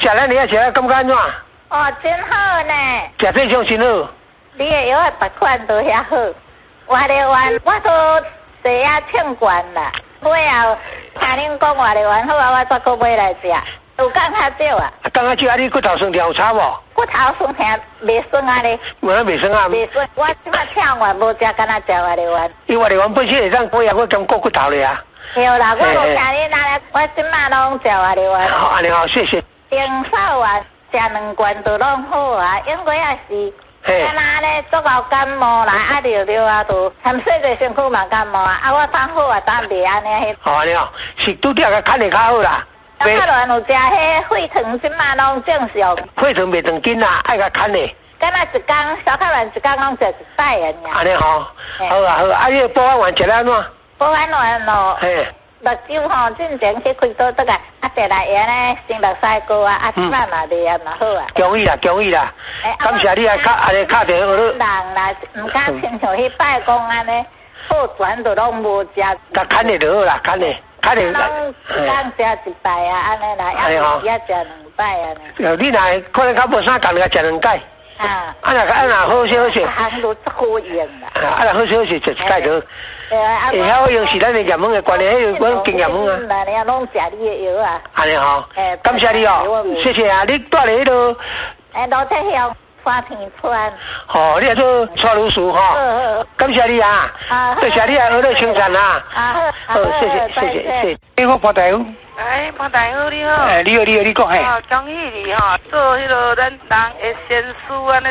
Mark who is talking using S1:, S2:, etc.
S1: 咱你啊食啊，感觉安怎？
S2: 哦，真好呢。
S1: 食这种真好。
S2: 你的药别款都遐好，活力丸我都第啊唱惯啦。尾后听恁讲活力丸好啊，我再搁买来食。有降较少啊。
S1: 降较少啊，你骨头酸痛有差无？
S2: 骨头酸痛袂酸啊咧。
S1: 袂酸啊？
S2: 袂酸，我即摆跳完无食，敢若食活力丸。
S1: 伊活力丸本身会当补养我兼骨头咧啊。
S2: 对啦，我有听你那，我即摆拢食活力丸。
S1: 好，安尼好，谢谢。
S2: 顶扫完食2罐都拢好啊，因为也是。干那咧，足够感冒啦，啊尿啊都，含细个身躯嘛感冒啊，我当好啊，当袂安尼迄。
S1: 哦，安尼哦，是拄则个看会较好啦。
S2: 较乱有食迄血糖，即马拢正常。
S1: 血糖袂长紧啦，爱甲看的。
S2: 敢若一工小较乱一工拢食1摆安尼。
S1: 安尼吼，好啊好啊，啊你保安丸食了安怎？
S2: 保安丸咯。
S1: 嘿。
S2: 目睭吼，进前去开刀倒来，啊，地来安尼先目屎膏啊，啊，即摆嘛袂啊嘛好啊。
S1: 恭喜啦，恭喜啦！感谢你啊，安尼敲电话落。
S2: 人啦，毋敢亲像迄摆讲安尼，好全都拢无食。
S1: 甲看的就好啦，看的，看的。
S2: 拢一工食1摆啊，安尼啦，也食2摆安尼。
S1: 你若可能较无啥工，甲食2摆。
S2: 啊。
S1: 啊若好些好些。
S2: 行路足好用啦。
S1: 啊若好些好些食1摆就好。会晓好用是咱的验蚊的关系，迄个阮经验蚊啊。
S2: 那你啊，拢食你的药啊。
S1: 安尼吼。感谢你哦，谢谢啊，你住咧迄度。
S2: 罗德乡花田村。
S1: 哦，你也做蔡律师吼。感谢你啊。多谢你啊，耳朵清善啊。好，谢谢谢谢谢谢。你好，潘大夫。
S3: 哎，潘大夫你好。
S1: 你好，你讲嘿。
S3: 恭喜你吼，做迄个咱人的先师安尼。